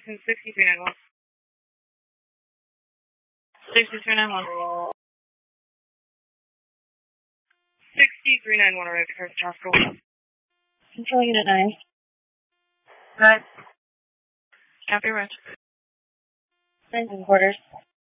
Houston 6391. 6391. 6391 arrived at Carson Hospital. Control Unit 9. Good. Copy, Rich. 9 quarters.